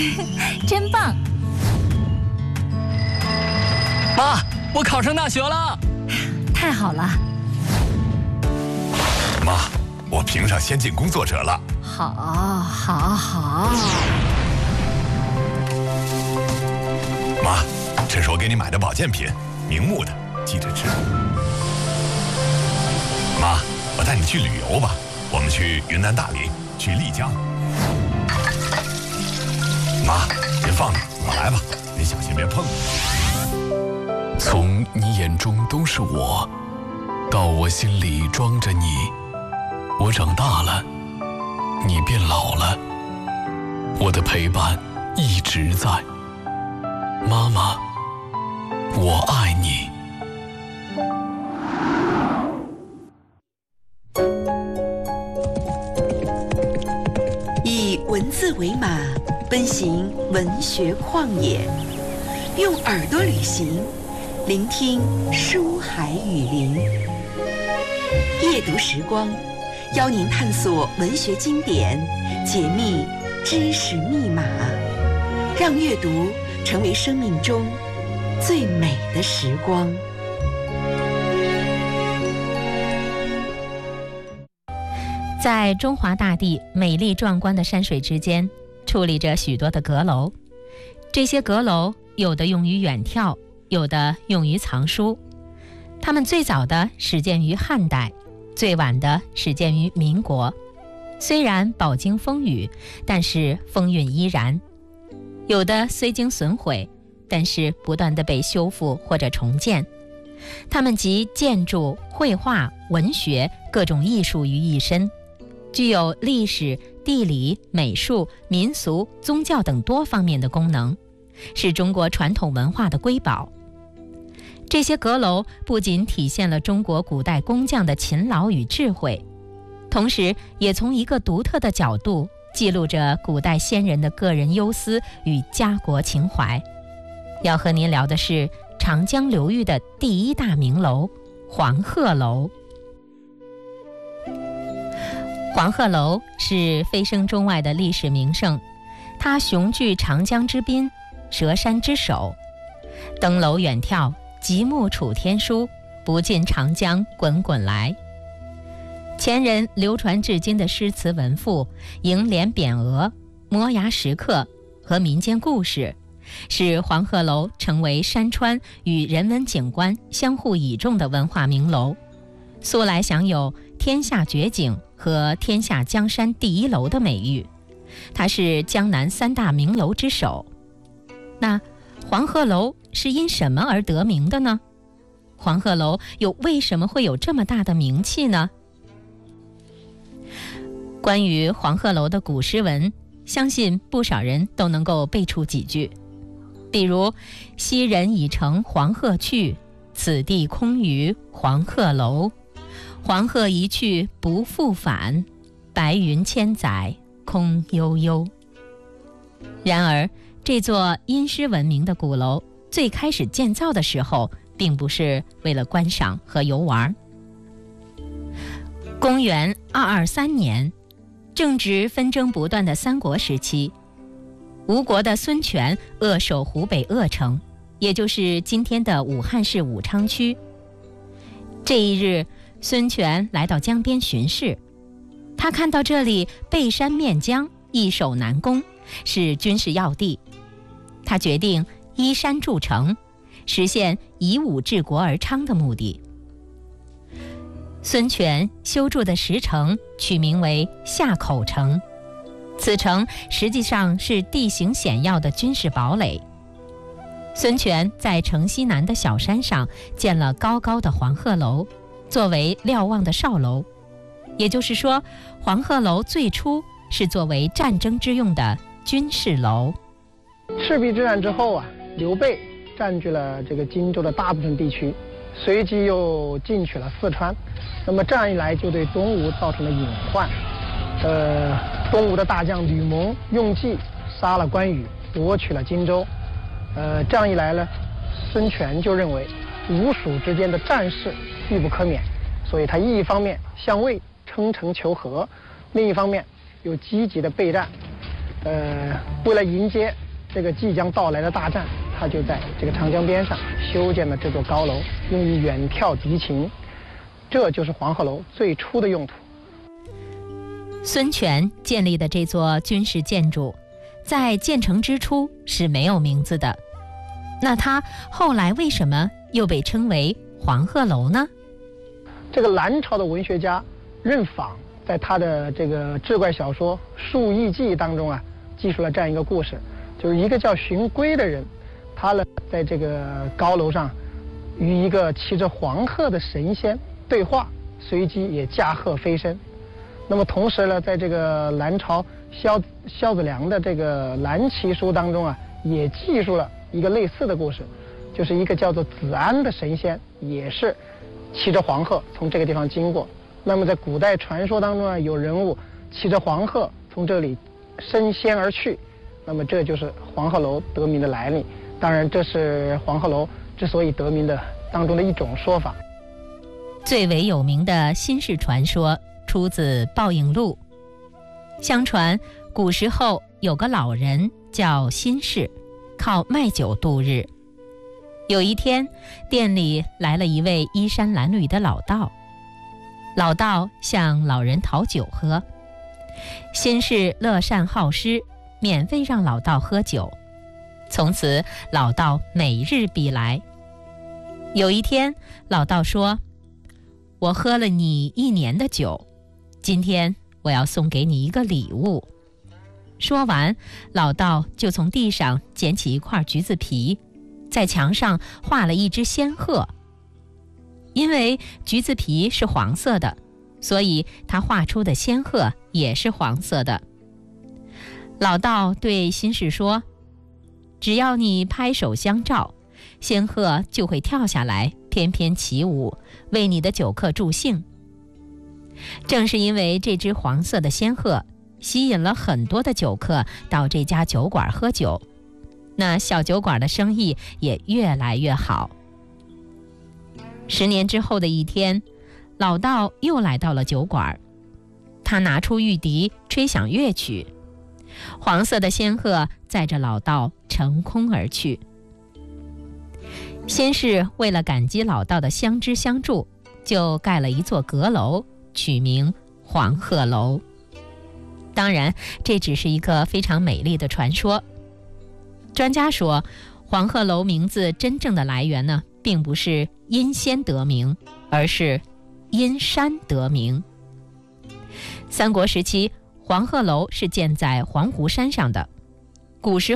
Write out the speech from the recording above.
真棒！ 妈，我考上大学了！ 太好了！ 妈，我评上先进工作者了。 好。 妈，这是我给你买的保健品，明目的，记着吃。妈，我带你去旅游吧，我们去云南大理，去丽江。妈，您放着，我来吧，您小心别碰。 从你眼中都是我，到我心里装着你，我长大了，你变老了，我的陪伴一直在。妈妈，我爱你。 以文字为马，奔行文学旷野，用耳朵旅行，聆听书海雨林。夜读时光，邀您探索文学经典，解密知识密码，让阅读成为生命中最美的时光。 在中华大地美丽壮观的山水之间，矗立着许多的阁楼。这些阁楼有的用于远眺，有的用于藏书。它们最早的始建于汉代，最晚的始建于民国。虽然饱经风雨，但是风韵依然。有的虽经损毁，但是不断地被修复或者重建。它们集建筑、绘画、文学各种艺术于一身，具有历史、地理、美术、民俗、宗教等多方面的功能，是中国传统文化的瑰宝。这些阁楼不仅体现了中国古代工匠的勤劳与智慧，同时也从一个独特的角度记录着古代先人的个人忧思与家国情怀。要和您聊的是长江流域的第一大名楼黄鹤楼。黄鹤楼是蜚声中外的历史名胜，它雄踞长江之滨，蛇山之首。登楼远眺，极目楚天舒，不尽长江滚滚来。前人流传至今的诗词文赋、楹联匾额、摩崖石刻和民间故事，使黄鹤楼成为山川与人文景观相互倚重的文化名楼，素来享有天下绝景和天下江山第一楼的美誉。它是江南三大名楼之首。那黄鹤楼是因什么而得名的呢？黄鹤楼又为什么会有这么大的名气呢？关于黄鹤楼的古诗文，相信不少人都能够背出几句，比如昔人已乘黄鹤去，此地空余黄鹤楼。黄鹤一去不复返，白云千载空悠悠。然而这座因诗闻名的鼓楼最开始建造的时候，并不是为了观赏和游玩。公元223年，正值纷争不断的三国时期，吴国的孙权扼守湖北鄂城，也就是今天的武汉市武昌区。这一日，孙权来到江边巡视，他看到这里背山面江，易守难攻，是军事要地。他决定依山筑城，实现以武治国而昌的目的。孙权修筑的石城取名为夏口城，此城实际上是地形险要的军事堡垒。孙权在城西南的小山上建了高高的黄鹤楼，作为瞭望的哨楼。也就是说，黄鹤楼最初是作为战争之用的军事楼。 赤壁之战之后啊，刘备占据了这个荆州的大部分地区，随即又进取了四川。那么这样一来，就对东吴造成了隐患。东吴的大将吕蒙用计杀了关羽，夺取了荆州。这样一来呢，孙权就认为吴蜀之间的战事必不可免，所以他一方面向魏称臣求和，另一方面又积极的备战。 为了迎接这个即将到来的大战，他就在这个长江边上修建了这座高楼，用于远眺敌情。这就是黄鹤楼最初的用途。 孙权建立的这座军事建筑，在建成之初是没有名字的。那它后来为什么又被称为黄鹤楼呢？ 这个南朝的文学家任昉在他的这个志怪小说《述异记》当中啊，记述了这样一个故事，就是一个叫荀圭的人，他呢在这个高楼上与一个骑着黄鹤的神仙对话，随即也驾鹤飞升。那么同时呢，在这个南朝萧子良的这个南齐书当中啊，也记述了一个类似的故事，就是一个叫做子安的神仙，也是骑着黄鹤从这个地方经过。那么在古代传说当中啊，有人物骑着黄鹤从这里升仙而去，那么这就是黄鹤楼得名的来历。当然，这是黄鹤楼之所以得名的当中的一种说法。 最为有名的新式传说出自《报应录》。相传古时候有个老人叫辛氏，靠卖酒度日。有一天，店里来了一位衣衫褴褛的老道，老道向老人讨酒喝。辛氏乐善好施，免费让老道喝酒。从此老道每日必来。有一天，老道说：“我喝了你1年的酒，今天我要送给你一个礼物。”说完，老道就从地上捡起一块橘子皮，在墙上画了一只仙鹤。因为橘子皮是黄色的，所以他画出的仙鹤也是黄色的。老道对辛氏说：“只要你拍手相照，仙鹤就会跳下来翩翩起舞，为你的酒客助兴。”正是因为这只黄色的仙鹤吸引了很多的酒客到这家酒馆喝酒，那小酒馆的生意也越来越好。10年之后的一天，老道又来到了酒馆，他拿出玉笛吹响乐曲，黄色的仙鹤载着老道乘空而去。先是为了感激老道的相知相助，就盖了一座阁楼，取名黄鹤楼。当然，这只是一个非常美丽的传说。专家说，黄鹤楼名字真正的来源呢，并不是因仙得名，而是因山得名。三国时期，黄鹤楼是建在黄湖山上的，古时